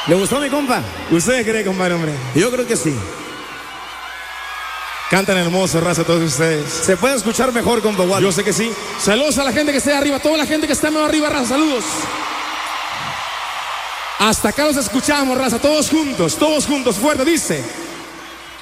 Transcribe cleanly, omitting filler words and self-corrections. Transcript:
¿Le gustó mi compa? ¿Usted cree, compadre, hombre? Yo creo que sí. Cantan hermoso, raza, todos ustedes. Se puede escuchar mejor, compa Waldo. Yo sé que sí. Saludos a la gente que está arriba, toda la gente que está más arriba, raza, saludos. Hasta acá los escuchamos, raza, todos juntos, fuerte, dice.